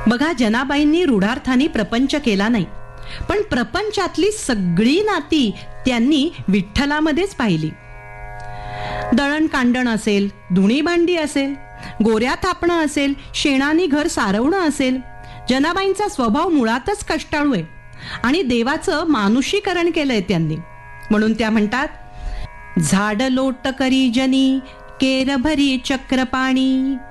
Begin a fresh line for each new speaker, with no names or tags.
बघा, जनाबाईंनी रूढार्थाने प्रपंच केला नाही, पण प्रपंचातली सगळी नाती त्यांनी विठ्ठलामध्येच पाहिली. दळण कांडण असेल, धुणी भांडी असेल, गोऱ्या थापणं असेल, शेणानी घर सारवणं असेल, जनाबाईंचा स्वभाव मुळातच कष्टाळू आहे आणि देवाचं मानुषीकरण केलंय त्यांनी. म्हणून त्या म्हणतात, झाड लोट करी जनी केर भरी चक्र पाणी,